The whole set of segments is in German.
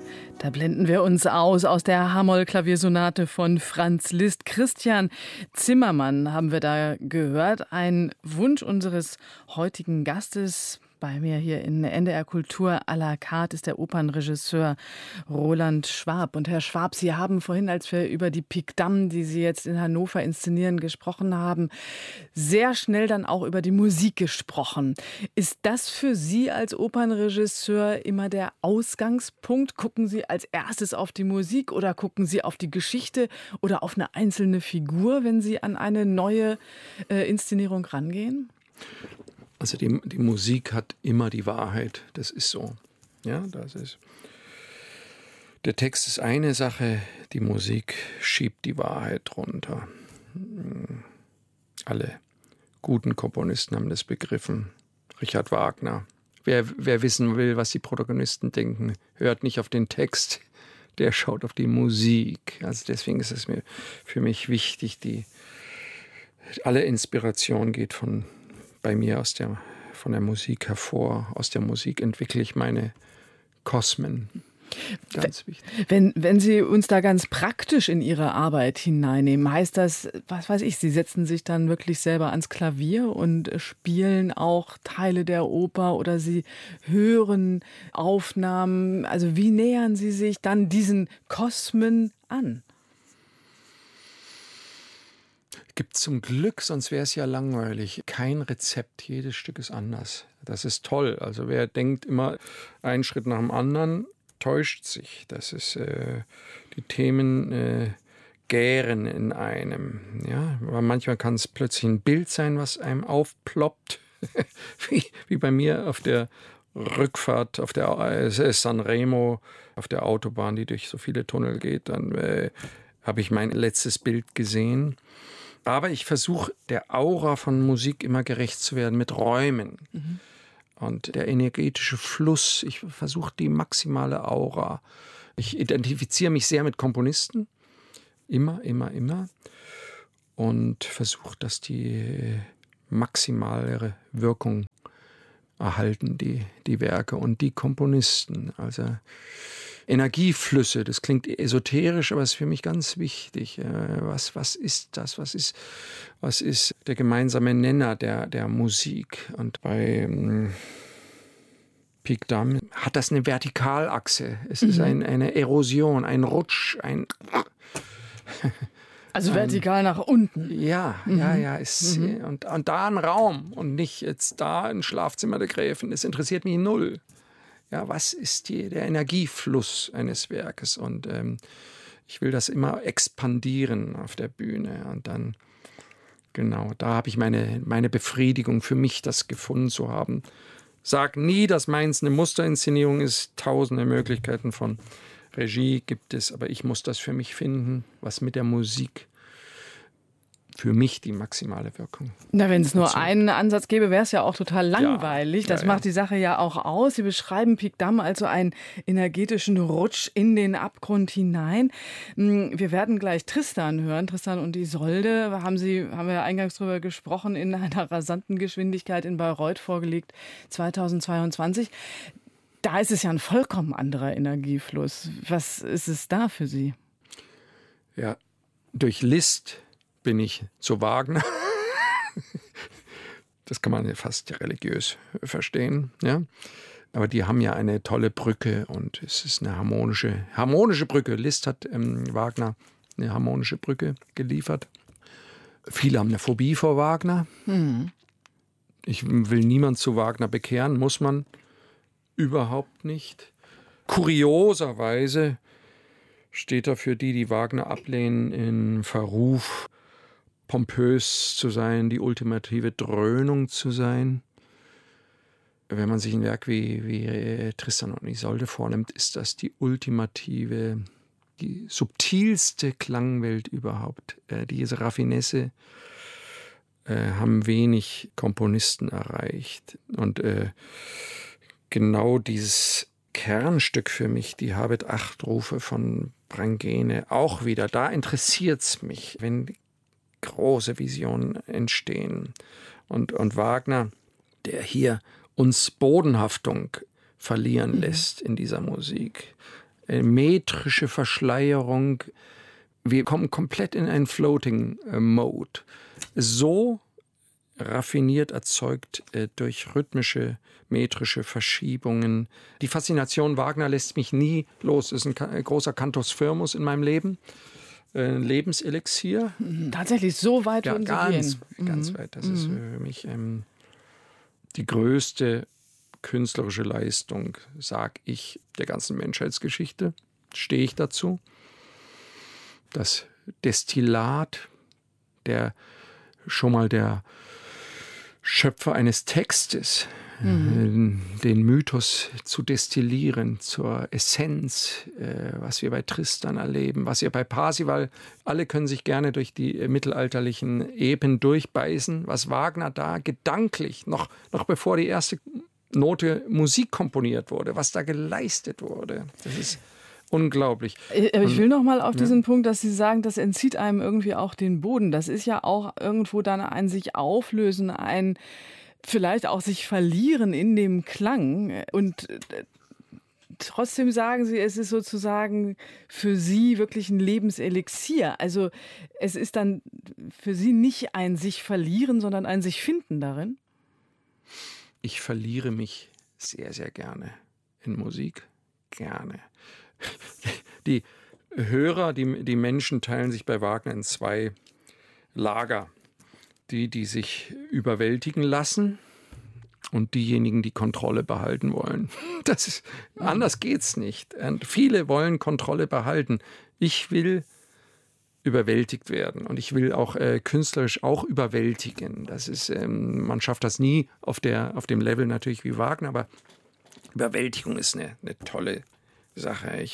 Da blenden wir uns aus der H-Moll-Klaviersonate von Franz Liszt. Christian Zimmermann haben wir da gehört. Ein Wunsch unseres heutigen Gastes. Bei mir hier in NDR Kultur à la carte ist der Opernregisseur Roland Schwab. Und Herr Schwab, Sie haben vorhin, als wir über die Pik Dam, die Sie jetzt in Hannover inszenieren, gesprochen haben, sehr schnell dann auch über die Musik gesprochen. Ist das für Sie als Opernregisseur immer der Ausgangspunkt? Gucken Sie als erstes auf die Musik oder gucken Sie auf die Geschichte oder auf eine einzelne Figur, wenn Sie an eine neue Inszenierung rangehen? Also die Musik hat immer die Wahrheit, das ist so. Ja, das ist. Der Text ist eine Sache, die Musik schiebt die Wahrheit runter. Alle guten Komponisten haben das begriffen. Richard Wagner. Wer wissen will, was die Protagonisten denken, hört nicht auf den Text, der schaut auf die Musik. Also deswegen ist es für mich wichtig, alle Inspiration geht bei mir von der Musik hervor. Aus der Musik entwickle ich meine Kosmen. Ganz wichtig. Wenn Sie uns da ganz praktisch in Ihre Arbeit hineinnehmen, heißt das, was weiß ich, Sie setzen sich dann wirklich selber ans Klavier und spielen auch Teile der Oper oder Sie hören Aufnahmen. Also wie nähern Sie sich dann diesen Kosmen an? Gibt zum Glück, sonst wäre es ja langweilig. Kein Rezept, jedes Stück ist anders. Das ist toll. Also wer denkt immer einen Schritt nach dem anderen, täuscht sich. Das ist, die Themen gären in einem. Ja? Aber manchmal kann es plötzlich ein Bild sein, was einem aufploppt. wie bei mir auf der Rückfahrt auf der Sanremo, auf der Autobahn, die durch so viele Tunnel geht. Dann habe ich mein letztes Bild gesehen. Aber ich versuche, der Aura von Musik immer gerecht zu werden mit Räumen. Mhm. Und der energetische Fluss, ich versuche die maximale Aura. Ich identifiziere mich sehr mit Komponisten, immer. Und versuche, dass die maximale Wirkung erhalten, die Werke und die Komponisten. Also Energieflüsse, das klingt esoterisch, aber es ist für mich ganz wichtig. Was ist das? Was ist der gemeinsame Nenner der Musik? Und bei Pik Dam hat das eine Vertikalachse. Es ist eine Erosion, ein Rutsch, also vertikal nach unten. Ja. Und da ein Raum und nicht jetzt da ein Schlafzimmer der Gräfin. Das interessiert mich null. Ja, was ist der Energiefluss eines Werkes? Und ich will das immer expandieren auf der Bühne. Und dann, genau, da habe ich meine Befriedigung für mich, das gefunden zu haben. Sag nie, dass meins eine Musterinszenierung ist. Tausende Möglichkeiten von Regie gibt es, aber ich muss das für mich finden, was mit der Musik für mich die maximale Wirkung. Na, wenn es nur einen Ansatz gäbe, wäre es ja auch total langweilig. Das macht die Sache ja auch aus. Sie beschreiben Pik Dam also einen energetischen Rutsch in den Abgrund hinein. Wir werden gleich Tristan hören. Tristan und Isolde haben wir eingangs drüber gesprochen, in einer rasanten Geschwindigkeit in Bayreuth vorgelegt, 2022. Da ist es ja ein vollkommen anderer Energiefluss. Was ist es da für Sie? Ja, durch Liszt bin ich zu Wagner. Das kann man ja fast religiös verstehen. Ja? Aber die haben ja eine tolle Brücke und es ist eine harmonische Brücke. Liszt hat Wagner eine harmonische Brücke geliefert. Viele haben eine Phobie vor Wagner. Ich will niemand zu Wagner bekehren, muss man überhaupt nicht. Kurioserweise steht er für die Wagner ablehnen, in Verruf, pompös zu sein, die ultimative Dröhnung zu sein. Wenn man sich ein Werk wie Tristan und Isolde vornimmt, ist das die subtilste Klangwelt überhaupt. Diese Raffinesse haben wenig Komponisten erreicht. Und genau dieses Kernstück für mich, die Habet-8-Rufe von Brangäne, auch wieder, da interessiert es mich, wenn große Visionen entstehen. Und Wagner, der hier uns Bodenhaftung verlieren lässt in dieser Musik. metrische Verschleierung. Wir kommen komplett in einen Floating-Mode. So raffiniert erzeugt durch rhythmische, metrische Verschiebungen. Die Faszination Wagner lässt mich nie los. Es ist ein großer Cantus firmus in meinem Leben. Ein Lebenselixier. Tatsächlich so weit ja, würden Sie ganz, gehen? ganz weit. Das ist für mich die größte künstlerische Leistung, sag ich, der ganzen Menschheitsgeschichte. Stehe ich dazu. Das Destillat, der Schöpfer eines Textes, den Mythos zu destillieren zur Essenz, was wir bei Tristan erleben, was wir bei Parzival, alle können sich gerne durch die mittelalterlichen Epen durchbeißen, was Wagner da gedanklich, noch bevor die erste Note Musik komponiert wurde, was da geleistet wurde. Das ist unglaublich. Aber ich will noch mal auf diesen Punkt, dass Sie sagen, das entzieht einem irgendwie auch den Boden. Das ist ja auch irgendwo dann ein sich auflösen, ein vielleicht auch sich verlieren in dem Klang. Und trotzdem sagen Sie, es ist sozusagen für Sie wirklich ein Lebenselixier. Also es ist dann für Sie nicht ein sich verlieren, sondern ein sich finden darin? Ich verliere mich sehr, sehr gerne in Musik. Gerne. Die Hörer, die Menschen teilen sich bei Wagner in zwei Lager. Die sich überwältigen lassen und diejenigen, die Kontrolle behalten wollen. Anders geht's nicht. Und viele wollen Kontrolle behalten. Ich will überwältigt werden und ich will auch künstlerisch auch überwältigen. Das ist, man schafft das nie auf dem Level natürlich wie Wagner, aber Überwältigung ist eine tolle Sache.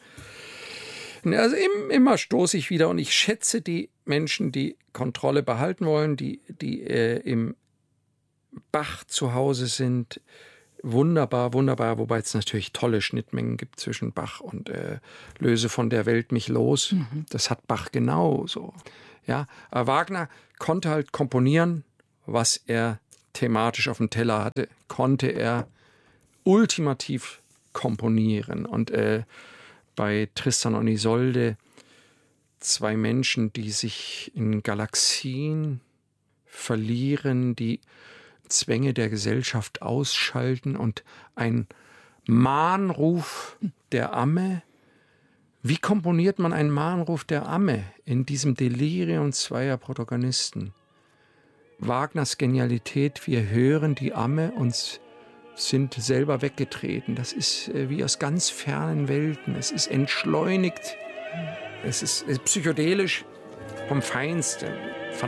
Also immer stoße ich wieder und ich schätze die Menschen, die Kontrolle behalten wollen, die im Bach zu Hause sind. Wunderbar, wunderbar, wobei es natürlich tolle Schnittmengen gibt zwischen Bach und Löse von der Welt mich los. Das hat Bach genauso. Ja, aber Wagner konnte halt komponieren, was er thematisch auf dem Teller hatte, konnte er ultimativ komponieren. Und bei Tristan und Isolde zwei Menschen, die sich in Galaxien verlieren, die Zwänge der Gesellschaft ausschalten und ein Mahnruf der Amme. Wie komponiert man einen Mahnruf der Amme in diesem Delirium zweier Protagonisten? Wagners Genialität, wir hören die Amme und sind selber weggetreten. Das ist wie aus ganz fernen Welten. Es ist entschleunigt. Es ist psychedelisch vom Feinsten.